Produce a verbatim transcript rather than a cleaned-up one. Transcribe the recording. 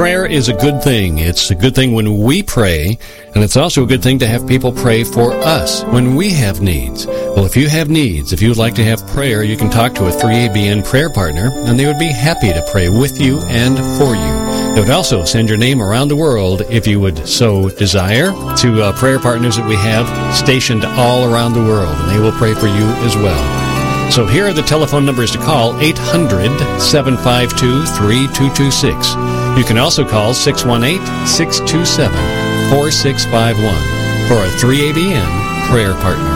Prayer is a good thing. It's a good thing when we pray, and it's also a good thing to have people pray for us when we have needs. Well, if you have needs, if you would like to have prayer, you can talk to a three A B N prayer partner, and they would be happy to pray with you and for you. They would also send your name around the world if you would so desire to uh, prayer partners that we have stationed all around the world, and they will pray for you as well. So here are the telephone numbers to call, eight hundred, seven five two, three two two six. You can also call six one eight, six two seven, four six five one for a three A B N prayer partner.